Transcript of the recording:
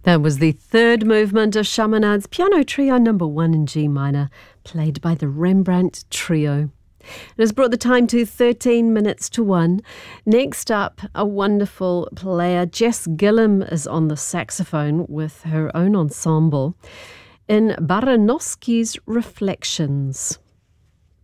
That was the third movement of Chaminade Piano Trio number 1 in G minor, played by the Rembrandt Trio. It has brought the time to 13 minutes to 1. Next up, a wonderful player. Jess Gillam is on the saxophone with her own ensemble in Baranowski's Reflections.